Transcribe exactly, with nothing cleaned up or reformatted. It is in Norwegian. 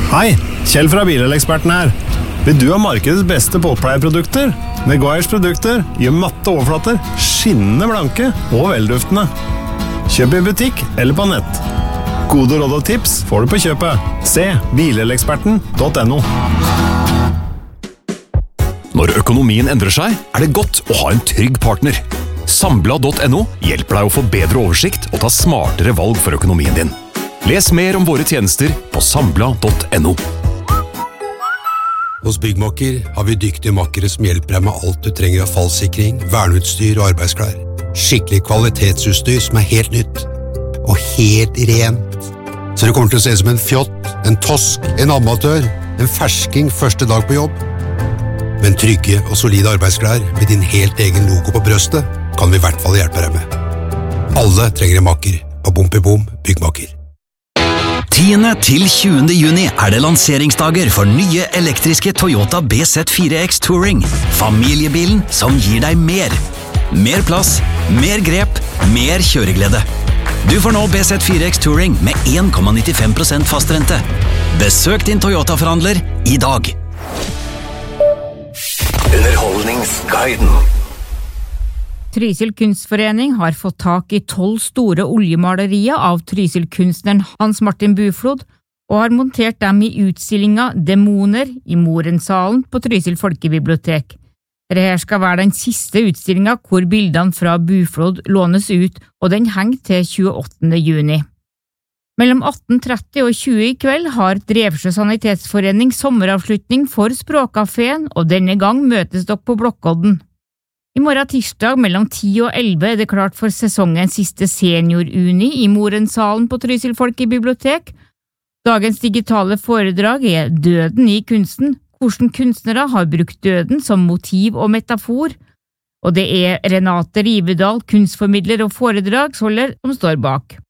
Hei, Kjell fra Bileleksperten her. Vil du ha markedets beste båtpleieprodukter? Meguiars produkter gjør matte overflater skinnende blanke og velduftende. Kjøp i butikk eller på nett. Gode råd og tips får du på kjøpet. Se bileleksperten punktum no. Når økonomien endrer seg, er det godt å ha en trygg partner. Sambla punktum no hjelper deg å få bedre oversikt og ta smartere valg for økonomien din. Les mer om våre tjenester på sambla punktum no. Hos Byggmakker har vi dyktige makkere som hjelper deg med alt du trenger av fallsikring, verneutstyr og arbeidsklær. Skikkelig kvalitetsutstyr som er helt nytt. Og helt rent. Så det kommer til å se som en fjott, en tosk, en amatør, en fersking første dag på jobb. Men trygge og solide arbeidsklær med din helt egen logo på brøstet kan vi i hvert fall hjelpe deg med. Alle trenger en makker. På Bompibom Byggmakker. tiende til tjuende juni er det lanseringsdager for nye elektriske Toyota B Z fire X Touring. Familiebilen som gir deg mer. Mer plass, mer grep, mer kjøreglede. Du får nå B Z fire X Touring med en komma nittifem prosent fastrente. Besøk din Toyota-forhandler i dag. Underholdningsguiden. Trysil kunstforening har fått tak i tolv store oljemalerier av Trysil-kunstneren Hans Martin Buflod og har montert dem i utstillinga Demoner i Morensalen på Trysil folkebibliotek. Dette skal være den siste utstillinga hvor bildene fra Buflod lånes ut, og den henger til tjueåttende juni. Mellom atten tretti og tjue i kveld har Drevsjø Sanitetsforening sommeravslutning for Språkcaféen, og denne gang møtes dere på Blokkodden. I morgen tirsdag mellom ti og elleve er det klart for sesongens siste senior-uni i Morensalen på Trysil folkebibliotek. Dagens digitale foredrag er Døden i kunsten, hvordan kunstnere har brukt døden som motiv og metafor, og det er Renate Rivedal, kunstformidler og foredragsholder, som står bak.